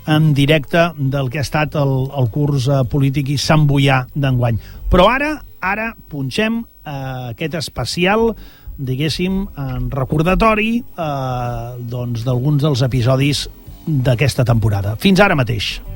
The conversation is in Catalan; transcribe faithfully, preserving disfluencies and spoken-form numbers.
en directe del que ha estat el, el curs polític i Sant Boià d'enguany. Però ara, ara punxem eh, aquest especial, diguéssim, en recordatori eh, doncs, d'alguns dels episodis d'aquesta temporada. Fins ara mateix.